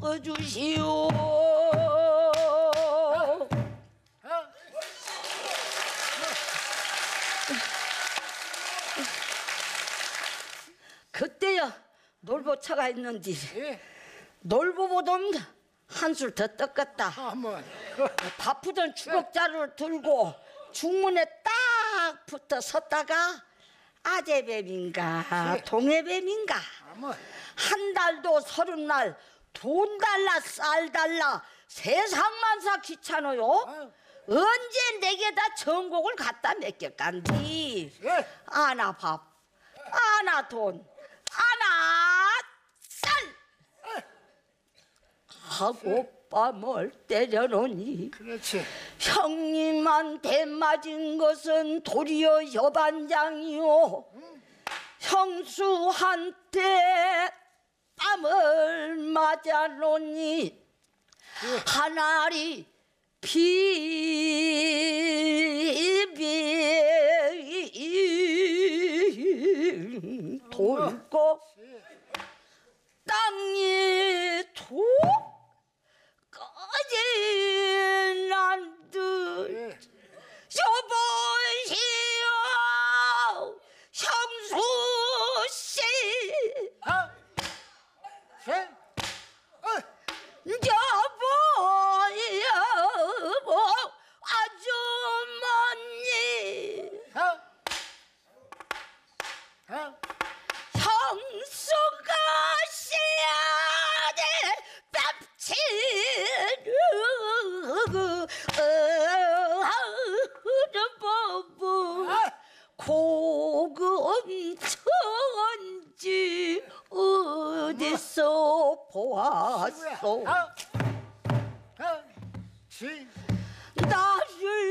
꺾어주시오. 그때야 놀보차가 있는지 놀보보던 한술 더 떴겠다. 바쁘던 주걱자루를 들고 중문에 딱 붙어 섰다가 아재뱀인가 동해뱀인가 한 달도 30날 돈 달라 쌀 달라 세상만사 귀찮아요. 언제 내게다 전곡을 갖다 맡길깐디. 아나 밥 아나 돈 아나 쌀 하고 뺨을 때려놓으니 그렇지. 형님한테 맞은 것은 도리어 여반장이요. 형수한테 뺨을 맞아놓니 하나리 비비 돌고 땅이 툭 꺼진 듯 여보시오 형수씨 여보 아주머니 형수가 씨야대 뺨치르 고금 천지 어디서 보았소 나를